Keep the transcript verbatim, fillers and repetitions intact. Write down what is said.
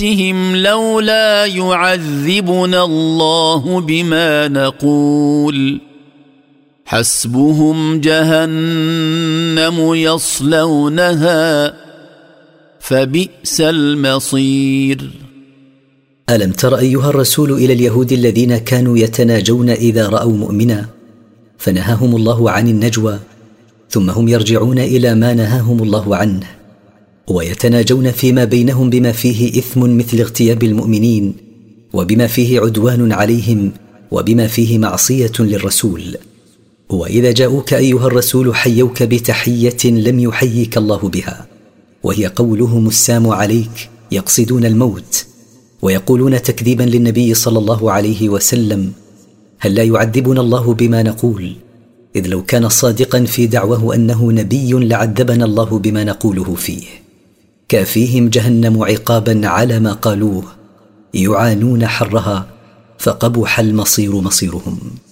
لولا يعذبنا الله بما نقول حسبهم جهنم يصلونها فبئس المصير. ألم تر أيها الرسول إلى اليهود الذين كانوا يتناجون إذا رأوا مؤمنا فنهاهم الله عن النجوى، ثم هم يرجعون إلى ما نهاهم الله عنه ويتناجون فيما بينهم بما فيه إثم مثل اغتياب المؤمنين، وبما فيه عدوان عليهم، وبما فيه معصية للرسول. وإذا جاءوك أيها الرسول حيوك بتحية لم يحييك الله بها، وهي قولهم السام عليك، يقصدون الموت، ويقولون تكذيبا للنبي صلى الله عليه وسلم: هل لا يعذبنا الله بما نقول؟ إذ لو كان صادقا في دعوه أنه نبي لعذبنا الله بما نقوله فيه. كافيهم جهنم عقابا على ما قالوه، يعانون حرها، فقبح المصير مصيرهم.